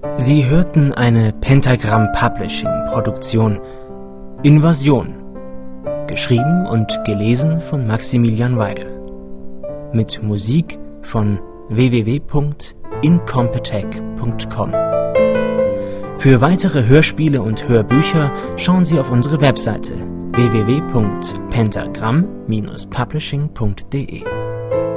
Sie hörten eine Pentagram Publishing Produktion Invasion, geschrieben und gelesen von Maximilian Weigel, mit Musik von www.incompetech.com. Für weitere Hörspiele und Hörbücher schauen Sie auf unsere Webseite www.pentagram-publishing.de.